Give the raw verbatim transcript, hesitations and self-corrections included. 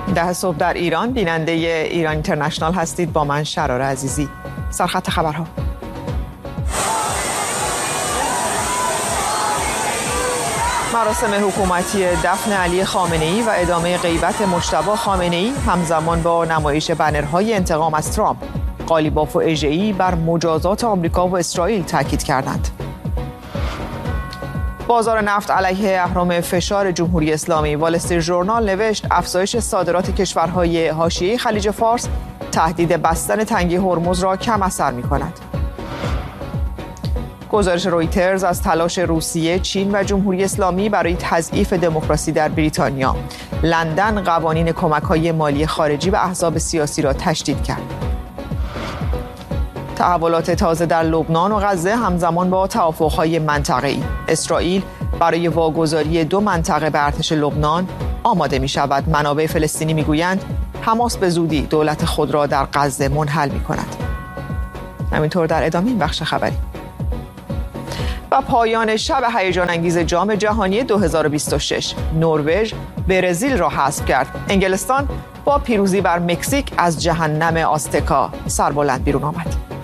ده صبح در ایران بیننده ایران اینترنشنال هستید. با من شرار عزیزی. سرخط خبرها. مراسم حکومتی دفن علی خامنه‌ای و ادامه غیبت مجتبی خامنه‌ای همزمان با نمایش بنرهای انتقام از ترامپ، قالیباف و اژه‌ای بر مجازات آمریکا و اسرائیل تاکید کردند. بازار نفت علیه اهرم فشار جمهوری اسلامی. وال استریت ژورنال نوشت افزایش صادرات کشورهای حاشیه خلیج فارس تهدید بستن تنگی هرمز را کم اثر می‌کند. گزارش رویترز از تلاش روسیه، چین و جمهوری اسلامی برای تضعیف دموکراسی در بریتانیا. لندن قوانین کمک‌های مالی خارجی و احزاب سیاسی را تشدید کرد. تحولات تازه در لبنان و غزه همزمان با توافق‌های منطقه‌ای. اسرائیل برای واگذاری دو منطقه به ارتش لبنان آماده می‌شود. منابع فلسطینی می‌گویند حماس به زودی دولت خود را در غزه منحل می‌کند. همینطور در ادامه این بخش خبری. و پایان شب هیجان انگیز جام جهانی دو هزار و بیست و شش. نروژ برزیل را حذف کرد. انگلستان با پیروزی بر مکزیک از جهنم آزتکا سربلند بیرون آمد.